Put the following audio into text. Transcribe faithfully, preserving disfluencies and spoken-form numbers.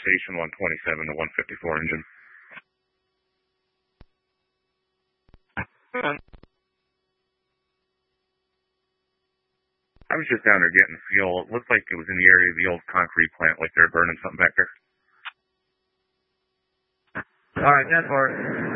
Station one twenty-seven to one fifty-four engine. I was just down there getting fuel. It looked like it was in the area of the old concrete plant, like they're burning something back there. All right, ten four.